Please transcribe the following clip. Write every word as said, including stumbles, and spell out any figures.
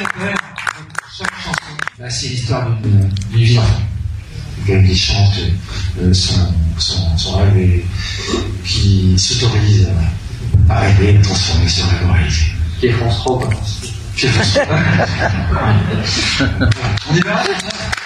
Père, chaque chanson, bah, c'est l'histoire d'une vie d'enfant. Qui chante euh, son, son, son rêve et qui s'autorise à rêver et à transformer ce rêve en réalité. Qui est France trois, quoi. Qui est France trois. On est bien.